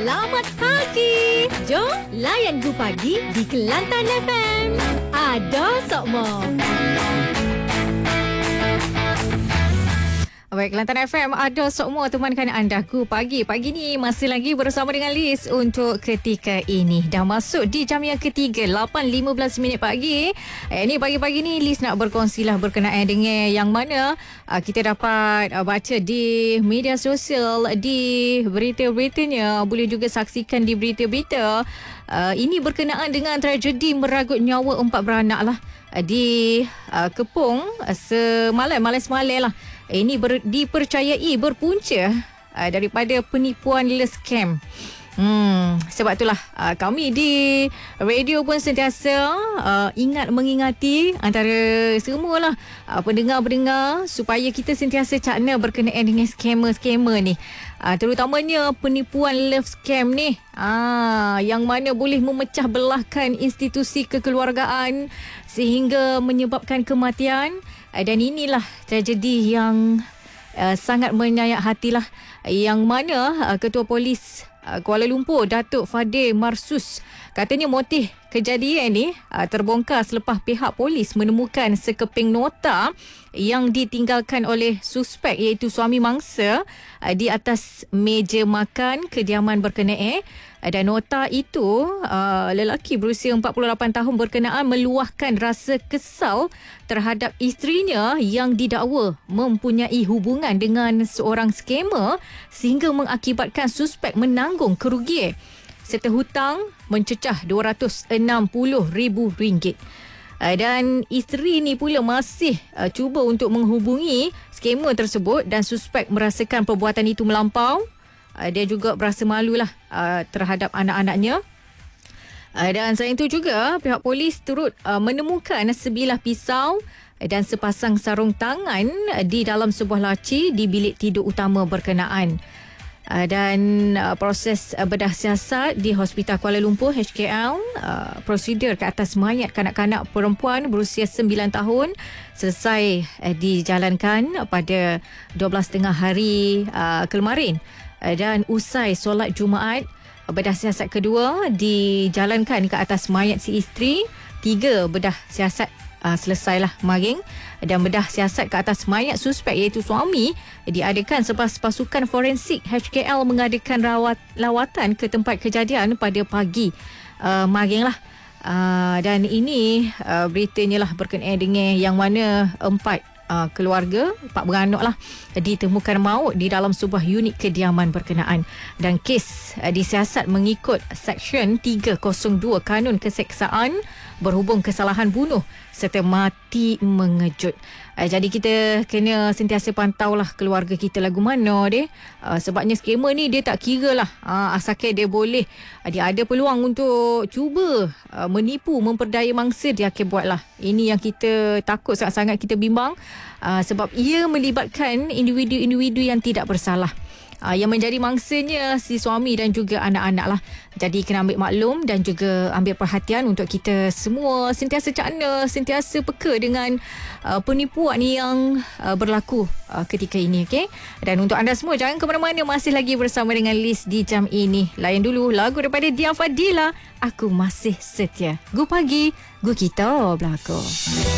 Selamat pagi. Jom layan Gu Pagi di Kelantan FM. Ada Sokmo. Baik, Kelantan FM ada Sokmo temankan anda Gu Pagi. Pagi ni masih lagi bersama dengan Liz untuk ketika ini. Dah masuk di jam yang ketiga, 8.15 minit pagi. Ni pagi-pagi ni Liz nak berkongsilah berkenaan dengan yang mana kita dapat baca di media sosial, di berita-beritanya, boleh juga saksikan di berita-berita. Ini berkenaan dengan tragedi meragut nyawa 4 beranak lah di Kepung semalam lah. Ini dipercayai berpunca daripada penipuan les scam. Sebab itulah kami di radio pun sentiasa mengingati antara semualah pendengar-pendengar supaya kita sentiasa cakna berkenaan dengan scammer-scammer ni. Terutamanya penipuan love scam ni, yang mana boleh memecah belahkan institusi kekeluargaan sehingga menyebabkan kematian. Dan inilah tragedi yang sangat menyayat hatilah, yang mana Ketua Polis Kuala Lumpur, Datuk Fadil Marsus, katanya motif kejadian ni terbongkar selepas pihak polis menemukan sekeping nota yang ditinggalkan oleh suspek iaitu suami mangsa di atas meja makan kediaman berkenaan. Dan nota itu, lelaki berusia 48 tahun berkenaan meluahkan rasa kesal terhadap isterinya yang didakwa mempunyai hubungan dengan seorang skamer sehingga mengakibatkan suspek menanggung kerugian serta hutang mencecah RM260,000. Dan isteri ni pula masih cuba untuk menghubungi skamer tersebut dan suspek merasakan perbuatan itu melampau. Dia juga berasa malulah terhadap anak-anaknya. Dan selain itu juga pihak polis turut menemukan sebilah pisau dan sepasang sarung tangan di dalam sebuah laci di bilik tidur utama berkenaan. Dan proses bedah siasat di Hospital Kuala Lumpur HKL, prosedur ke atas mayat kanak-kanak perempuan berusia 9 tahun selesai dijalankan pada 12.30 hari kemarin. Dan usai solat Jumaat, bedah siasat kedua dijalankan ke atas mayat si isteri. 3 bedah siasat selesailah maring, dan bedah siasat ke atas mayat suspek iaitu suami diadakan selepas pasukan forensik HKL mengadakan lawatan ke tempat kejadian pada pagi maring lah. Dan ini beritanya lah berkenaan dengan yang mana 4 keluarga, 4 beranak lah, ditemukan maut di dalam sebuah unit kediaman berkenaan. Dan kes disiasat mengikut Seksyen 302 Kanun Keseksaan berhubung kesalahan bunuh serta mati mengejut. Jadi kita kena sentiasa pantau lah keluarga kita lagu mana dia. Sebabnya skamer ni dia tak kira lah, asalkan dia boleh, dia ada peluang untuk cuba menipu, memperdaya mangsa, dia akan buat lah. Ini yang kita takut sangat-sangat, kita bimbang, sebab ia melibatkan individu-individu yang tidak bersalah. Yang menjadi mangsanya si suami dan juga anak-anak lah. Jadi kena ambil maklum dan juga ambil perhatian untuk kita semua sentiasa cakna, sentiasa peka dengan penipuan yang berlaku ketika ini, okay? Dan untuk anda semua, jangan ke mana-mana, masih lagi bersama dengan Liz di jam ini. Layan dulu lagu daripada Dian Fadila, Aku Masih Setia. Gu Pagi, Gu Kita Belakang.